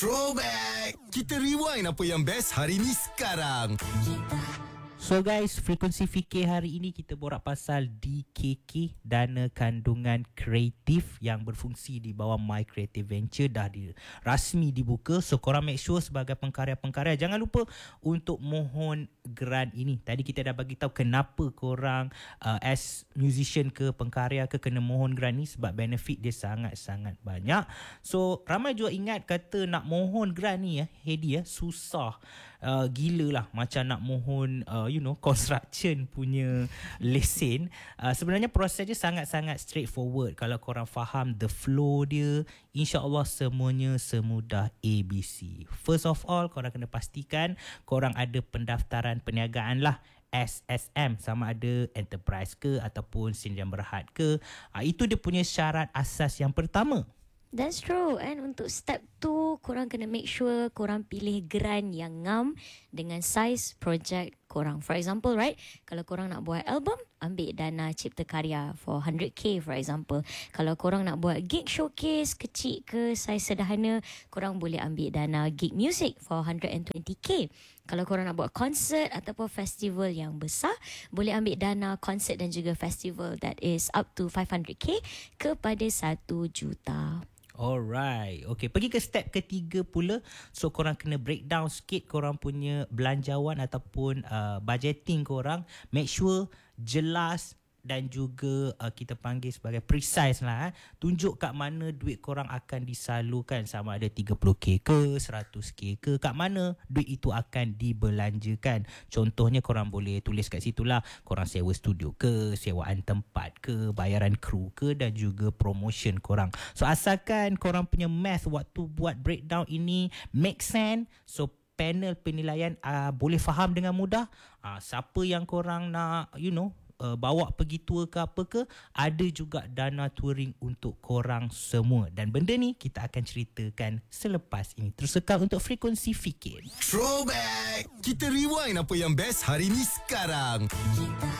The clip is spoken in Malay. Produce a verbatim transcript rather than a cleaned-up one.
Throwback. Kita rewind apa yang best hari ni sekarang. So guys, frekuensi fikir hari ini kita borak pasal D K K, Dana Kandungan Kreatif yang berfungsi di bawah My Creative Venture dah di, rasmi dibuka. So korang make sure sebagai pengkarya-pengkarya jangan lupa untuk mohon grant ini. Tadi kita dah bagi tahu kenapa korang uh, as musician ke pengkarya ke kena mohon grant ni, sebab benefit dia sangat-sangat banyak. So ramai juga ingat kata nak mohon grant ni ya, Hedi ya, susah uh, gila lah, macam nak mohon uh, you know construction punya lesen. Uh, sebenarnya proses dia sangat-sangat straightforward. Kalau korang faham the flow dia, insya-Allah semuanya semudah A B C. First of all, korang kena pastikan korang ada pendaftaran perniagaan lah, S S M, sama ada enterprise ke ataupun Sdn Bhd ke. Uh, itu dia punya syarat asas yang pertama. That's true. And untuk step tu, korang kena make sure korang pilih grant yang ngam dengan size project korang. For example, right, kalau korang nak buat album, ambil dana cipta karya for one hundred K for example. Kalau korang nak buat gig showcase kecil ke size sederhana, korang boleh ambil dana gig music for one hundred twenty K. Kalau korang nak buat konsert ataupun festival yang besar, boleh ambil dana konsert dan juga festival that is up to five hundred K kepada satu juta. Alright, okay, pergi ke step ketiga pula. So korang kena breakdown sikit korang punya belanjawan ataupun uh, budgeting korang. Make sure jelas dan juga uh, kita panggil sebagai precise lah. Eh. Tunjuk kat mana duit korang akan disalurkan, sama ada tiga puluh K ke seratus K ke, kat mana duit itu akan dibelanjakan. Contohnya korang boleh tulis kat situ lah, korang sewa studio ke, sewaan tempat ke, bayaran kru ke dan juga promotion korang. So asalkan korang punya math waktu buat breakdown ini make sense, so panel penilaian uh, boleh faham dengan mudah. Uh, siapa yang korang nak you know Uh, bawa pergi tour ke apa ke, ada juga dana touring untuk korang semua. Dan benda ni kita akan ceritakan selepas ini. Terus kekal untuk Frekuensi Fikir. Throwback. Kita rewind apa yang best hari ni sekarang.